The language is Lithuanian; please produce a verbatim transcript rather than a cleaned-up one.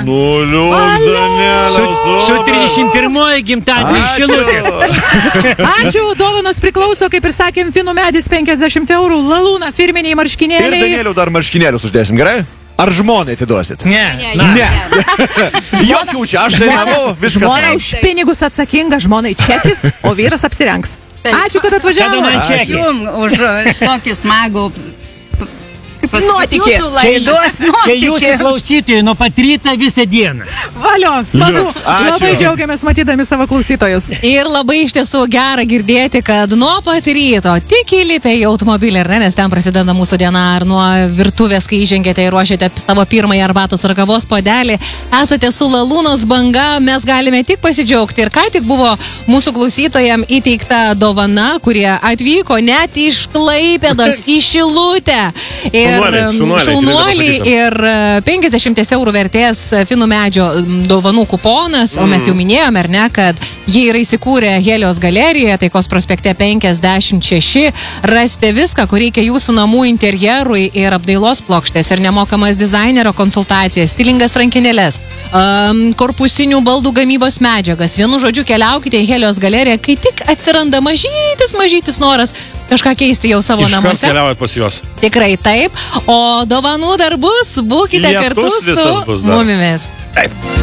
Nu, liuks, Danieliau. Su trisdešimt pirmoji gimtadienį iš Šilutės. Ačiū, dovanos priklauso, kaip ir sakėm, Finų medis penkiasdešimt eurų, Lalūna firminiai Ir marškinėliai. Danieliau dar marškinėlius uždėsim, gerai? Ar žmonai atiduosit? Ne, Ne. Jokių čia, aš dainavau, viskas. Žmona už pinigus atsakinga, žmonai čekis, o vyras apsirengs. Ačiū, kad Kada atvažiavo. man čekį? Jum už tokį smagų Nuotykį. laidos Čia jūsų nuotykį. klausytojai nuo pat ryto visą dieną. Valio, smagu. Liuks, ačiū. Labai džiaugiamės matydami savo klausytojus. Ir labai iš tiesų gera girdėti, kad nuo pat ryto tik įlipę į automobilį, ar ne, nes ten prasideda mūsų diena, ar nuo virtuvės, kai įžengėte ir ruošiate savo pirmąjį arbatos ar kavos puodelį, esate su Lalūnos banga, mes galime tik pasidžiaugti. Ir ką tik buvo mūsų klausytojams įteikta dovana, kurie atvyko net iš Klaipėdos, į Šilutę. Ir Šaunuoliai, šaunuoliai, šaunuoliai tikrai ir penkiasdešimt eurų vertės Finų medžio dovanų kuponas, o mes jau minėjome, ar ne, kad jie yra įsikūrę Helios galerijoje, Taikos prospekte penkiasdešimt šeši. Rasite viską, ko reikia jūsų namų interjerui, ir apdailos plokštės, ir nemokamas dizainerio konsultacijas, stilingas rankinėlės, um, korpusinių baldų gamybos medžiagas. Vienu žodžiu, keliaukite į Helios galeriją, kai tik atsiranda mažytis, mažytis noras kažką keisti jau savo Iškart namuose. keliaujat pas juos. Tikrai taip. O dovanų dar bus, būkite Lietus kartu visas su bus dar. mumimis. Taip.